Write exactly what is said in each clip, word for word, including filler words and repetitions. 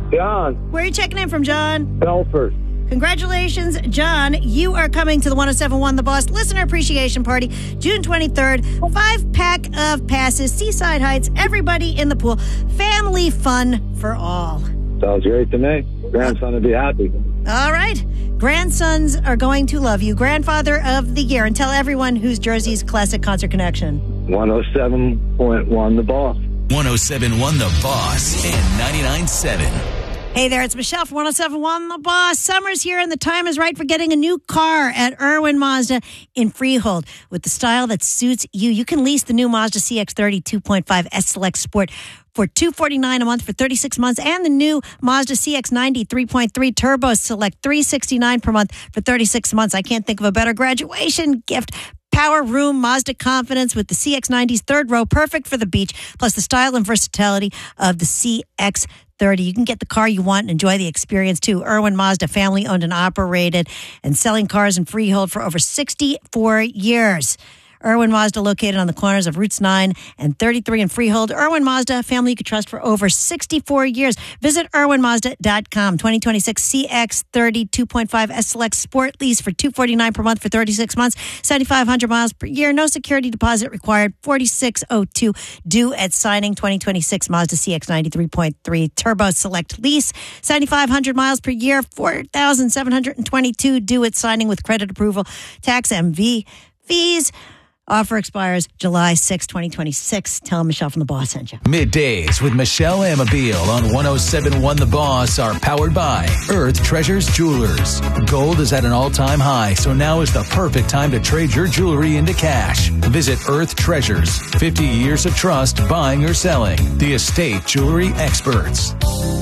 John. Where are you checking in from, John? Belford. Congratulations, John. You are coming to the one oh seven point one The Boss Listener Appreciation Party, June twenty-third. Five-pack of passes, Seaside Heights, everybody in the pool. Family fun for all. Sounds great to me. Grandson would be happy. All right. Grandsons are going to love you. Grandfather of the year. And tell everyone who's Jersey's classic concert connection. one oh seven point one The Boss. one oh seven point one The Boss and ninety-nine point seven. Hey there, it's Michelle from one oh seven point one The Boss. Summer's here and the time is right for getting a new car at Irwin Mazda in Freehold. With the style that suits you, you can lease the new Mazda C X thirty two point five S Select Sport for two hundred forty-nine dollars a month for thirty-six months, and the new Mazda C X ninety three point three Turbo Select three hundred sixty-nine dollars per month for thirty-six months. I can't think of a better graduation gift. Power room, Mazda confidence with the C X ninety's third row, perfect for the beach, plus the style and versatility of the C X thirty. You can get the car you want and enjoy the experience too. Irwin Mazda, family owned and operated, and selling cars in Freehold for over sixty-four years. Irwin Mazda, located on the corners of Routes nine and thirty-three in Freehold. Irwin Mazda, family you could trust for over sixty-four years. Visit irwin mazda dot com. twenty twenty-six C X thirty two point five S Select Sport lease for two hundred forty-nine dollars per month for thirty-six months. seventy-five hundred miles per year. No security deposit required. forty-six oh two due at signing. twenty twenty-six Mazda C X ninety three point three Turbo Select lease. seventy-five hundred miles per year. four thousand seven hundred twenty-two due at signing with credit approval. Tax M V fees. Offer expires July sixth, twenty twenty-six. Tell Michelle from The Boss sent you. Middays with Michelle Amabile on one oh seven point one The Boss are powered by Earth Treasures Jewelers. Gold is at an all-time high, so now is the perfect time to trade your jewelry into cash. Visit Earth Treasures. fifty years of trust buying or selling. The estate jewelry experts.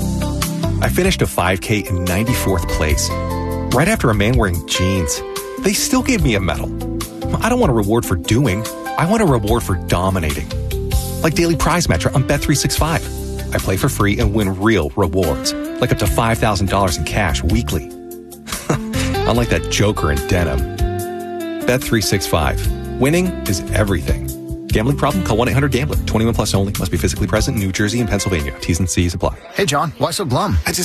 I finished a five K in ninety-fourth place. Right after a man wearing jeans. They still gave me a medal. I don't want a reward for doing. I want a reward for dominating. Like Daily Prize Matcher on Bet three sixty-five. I play for free and win real rewards, like up to five thousand dollars in cash weekly. Unlike that joker in denim. Bet three sixty-five. Winning is everything. Gambling problem? Call one eight hundred gambler. twenty-one plus only. Must be physically present in New Jersey and Pennsylvania. T's and C's apply. Hey, John, why so glum? I just